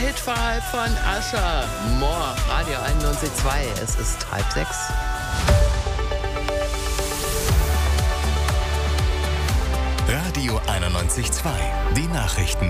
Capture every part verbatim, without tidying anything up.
Hitwahl von Ascher. Moor, Radio einundneunzig Komma zwei. Es ist halb sechs. Radio einundneunzig Komma zwei. Die Nachrichten.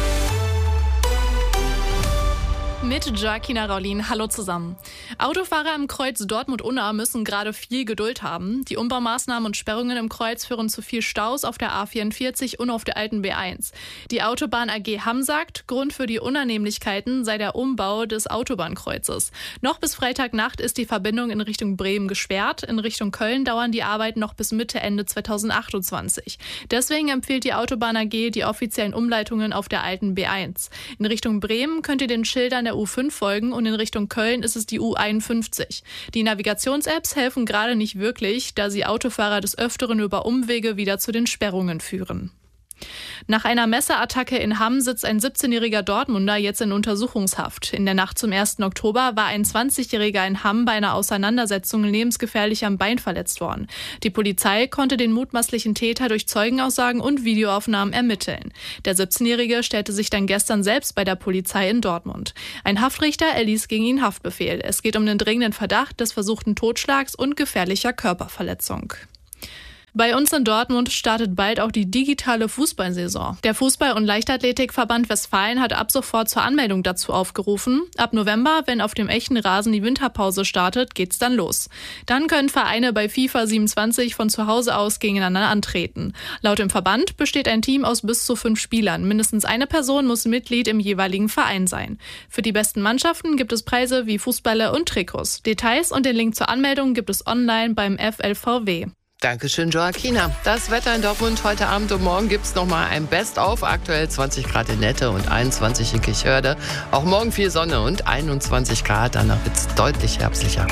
Mit Joaquina Raulin. Hallo zusammen. Autofahrer im Kreuz Dortmund-Unna müssen gerade viel Geduld haben. Die Umbaumaßnahmen und Sperrungen im Kreuz führen zu viel Staus auf der A vierundvierzig und auf der alten B eins. Die Autobahn A G Hamm sagt, Grund für die Unannehmlichkeiten sei der Umbau des Autobahnkreuzes. Noch bis Freitagnacht ist die Verbindung in Richtung Bremen gesperrt. In Richtung Köln dauern die Arbeiten noch bis Mitte, Ende zweitausendachtundzwanzig. Deswegen empfiehlt die Autobahn A G die offiziellen Umleitungen auf der alten B eins. In Richtung Bremen könnt ihr den Schildern der U fünf folgen und in Richtung Köln ist es die U einundfünfzig. Die Navigations-Apps helfen gerade nicht wirklich, da sie Autofahrer des Öfteren über Umwege wieder zu den Sperrungen führen. Nach einer Messerattacke in Hamm sitzt ein siebzehnjähriger Dortmunder jetzt in Untersuchungshaft. In der Nacht zum ersten Oktober war ein zwanzigjähriger in Hamm bei einer Auseinandersetzung lebensgefährlich am Bein verletzt worden. Die Polizei konnte den mutmaßlichen Täter durch Zeugenaussagen und Videoaufnahmen ermitteln. Der siebzehnjährige stellte sich dann gestern selbst bei der Polizei in Dortmund. Ein Haftrichter erließ gegen ihn Haftbefehl. Es geht um den dringenden Verdacht des versuchten Totschlags und gefährlicher Körperverletzung. Bei uns in Dortmund startet bald auch die digitale Fußballsaison. Der Fußball- und Leichtathletikverband Westfalen hat ab sofort zur Anmeldung dazu aufgerufen. Ab November, wenn auf dem echten Rasen die Winterpause startet, geht's dann los. Dann können Vereine bei FIFA siebenundzwanzig von zu Hause aus gegeneinander antreten. Laut dem Verband besteht ein Team aus bis zu fünf Spielern. Mindestens eine Person muss Mitglied im jeweiligen Verein sein. Für die besten Mannschaften gibt es Preise wie Fußbälle und Trikots. Details und den Link zur Anmeldung gibt es online beim F L V W. Dankeschön, Joaquina. Das Wetter in Dortmund heute Abend und morgen gibt's nochmal ein Best-of. Aktuell zwanzig Grad in Nette und einundzwanzig in Kirchhörde. Auch morgen viel Sonne und einundzwanzig Grad. Danach wird's deutlich herbstlicher.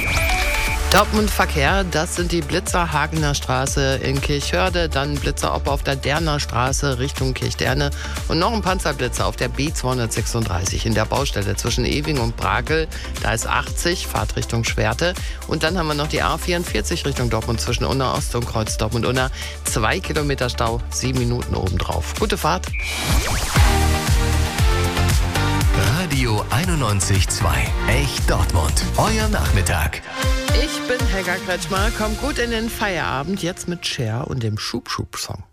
Dortmund Verkehr, das sind die Blitzer Hagener Straße in Kirchhörde, dann Blitzer Oppe auf der Derner Straße Richtung Kirchderne und noch ein Panzerblitzer auf der B zweihundertsechsunddreißig in der Baustelle zwischen Ewing und Brakel. Da ist achtzig, Fahrt Richtung Schwerte. Und dann haben wir noch die A vierundvierzig Richtung Dortmund zwischen Unna Ost und Kreuz Dortmund-Unna. Zwei Kilometer Stau, sieben Minuten obendrauf. Gute Fahrt. Radio einundneunzig Komma zwei. Echt Dortmund. Euer Nachmittag. Ich bin Helga Kretschmer. Kommt gut in den Feierabend. Jetzt mit Cher und dem Schub-Schub-Song.